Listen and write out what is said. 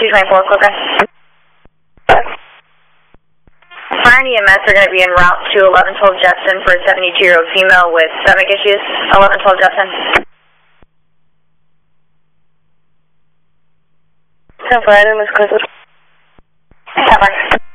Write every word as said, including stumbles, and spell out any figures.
two twenty-four, Quokka. Fire and E M S are going to be en route to eleven twelve Jefferson for a seventy-two-year-old female with stomach issues. eleven twelve Jefferson. ten four, Miss Quokka. Bye-bye.